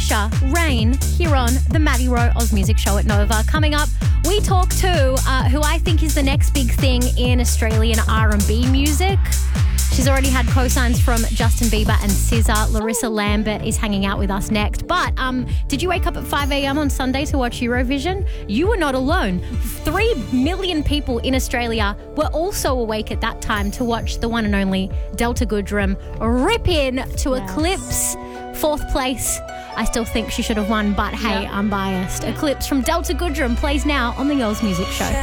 Usher, Rain, here on the Maddie Rowe Oz Music Show at Nova. Coming up, we talk to who I think is the next big thing in Australian R&B music. She's already had co-signs from Justin Bieber and SZA. Larissa Lambert is hanging out with us next. But did you wake up at 5 a.m. on Sunday to watch Eurovision? You were not alone. 3 million people in Australia were also awake at that time to watch the one and only Delta Goodrem rip in to Eclipse. 4th place. I still think she should have won, but hey, I'm biased. Eclipse from Delta Goodrem plays now on the Oz Music Show.